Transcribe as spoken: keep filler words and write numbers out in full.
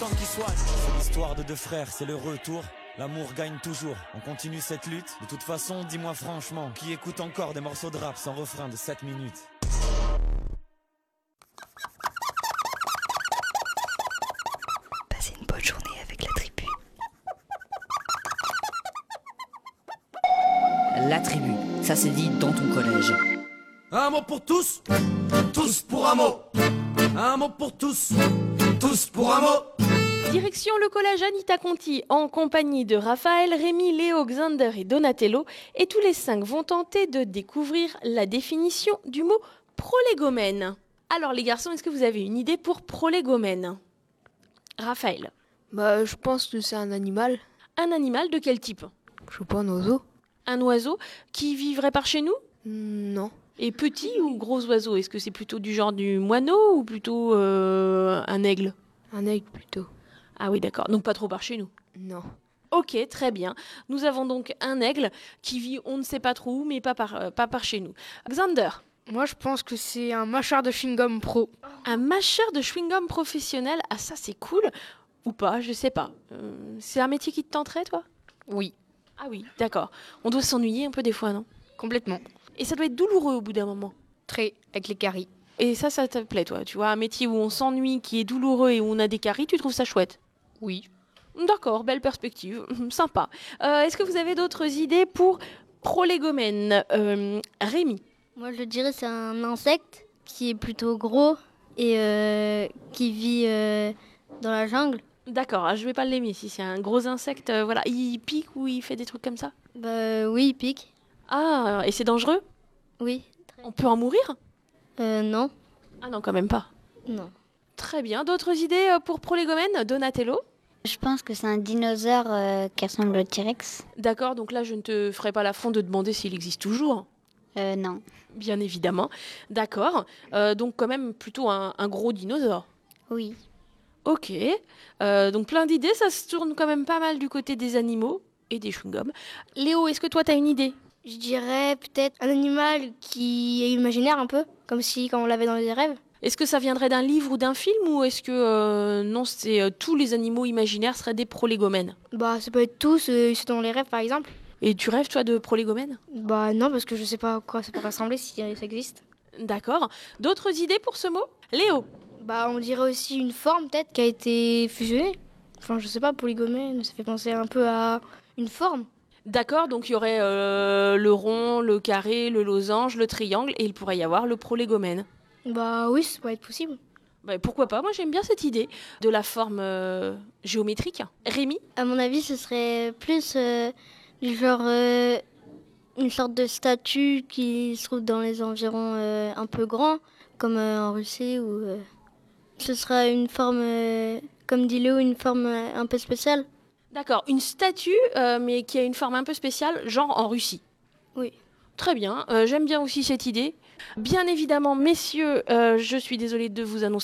Tant qu'il soigne. C'est l'histoire de deux frères, c'est le retour. L'amour gagne toujours. On continue cette lutte. De toute façon, dis-moi franchement, qui écoute encore des morceaux de rap sans refrain de sept minutes? Passez une bonne journée avec la tribu. La tribu, ça c'est dit dans ton collège. Un mot pour tous, tous pour un mot. Un mot pour tous, tous pour un mot. Direction le collège Anita Conti en compagnie de Raphaël, Rémi, Léo, Xander et Donatello. Et tous les cinq vont tenter de découvrir la définition du mot prolégomène. Alors les garçons, est-ce que vous avez une idée pour prolégomène? Raphaël. Bah, je pense que c'est un animal. Un animal de quel type? Je sais pas, un oiseau. Un oiseau qui vivrait par chez nous? Non. Et petit ou gros oiseau? Est-ce que c'est plutôt du genre du moineau ou plutôt euh, un aigle? Un aigle plutôt. Ah oui, d'accord. Donc pas trop par chez nous. Non. Ok, très bien. Nous avons donc un aigle qui vit on ne sait pas trop où, mais pas par, euh, pas par chez nous. Xander. Moi, je pense que c'est un mâcheur de chewing-gum pro. Un mâcheur de chewing-gum professionnel. Ah ça, c'est cool. Ou pas, je sais pas. Euh, c'est un métier qui te tenterait, toi? Oui. Ah oui, d'accord. On doit s'ennuyer un peu des fois, non? Complètement. Et ça doit être douloureux au bout d'un moment. Très, avec les caries. Et ça, ça te plaît, toi? Tu vois, un métier où on s'ennuie, qui est douloureux et où on a des caries, tu trouves ça chouette? Oui. D'accord, belle perspective, sympa. Euh, est-ce que vous avez d'autres idées pour prolégomène? euh, Rémi. Moi, je dirais c'est un insecte qui est plutôt gros et euh, qui vit euh, dans la jungle. D'accord, ah, je vais pas l'aimer si c'est un gros insecte. euh, voilà, il pique ou il fait des trucs comme ça? Bah oui, il pique. Ah, et c'est dangereux? Oui. On peut en mourir? Euh, non. Ah non, quand même pas. Non. Très bien. D'autres idées euh, pour prolégomène? Donatello? Je pense que c'est un dinosaure euh, qui ressemble au T-Rex. D'accord, donc là, je ne te ferai pas l'affront de demander s'il existe toujours. Euh, non. Bien évidemment. D'accord. Euh, donc quand même plutôt un, un gros dinosaure. Oui. Ok. Euh, donc plein d'idées, ça se tourne quand même pas mal du côté des animaux et des chewing-gums. Léo, est-ce que toi, tu as une idée? Je dirais peut-être un animal qui est imaginaire un peu, comme si quand on l'avait dans les rêves. Est-ce que ça viendrait d'un livre ou d'un film ou est-ce que euh, non, c'est euh, tous les animaux imaginaires seraient des prolégomènes? Bah ça peut être tous, euh, ceux dans les rêves par exemple. Et tu rêves toi de prolégomènes? Bah non, parce que je sais pas à quoi ça pourrait ressembler si ça existe. D'accord. D'autres idées pour ce mot? Léo? Bah on dirait aussi une forme peut-être qui a été fusionnée. Enfin je sais pas, polygomène, ça fait penser un peu à une forme. D'accord, donc il y aurait euh, le rond, le carré, le losange, le triangle et il pourrait y avoir le prolégomène. Bah oui, ça pourrait être possible. Bah, pourquoi pas? Moi j'aime bien cette idée de la forme euh, géométrique. Rémi? À mon avis, ce serait plus euh, du genre euh, une sorte de statue qui se trouve dans les environs euh, un peu grands, comme euh, en Russie. Ou euh, ce sera une forme, euh, comme dit Léo, une forme euh, un peu spéciale. D'accord, une statue euh, mais qui a une forme un peu spéciale, genre en Russie. Oui. Très bien, euh, j'aime bien aussi cette idée. Bien évidemment, messieurs, euh, je suis désolée de vous annoncer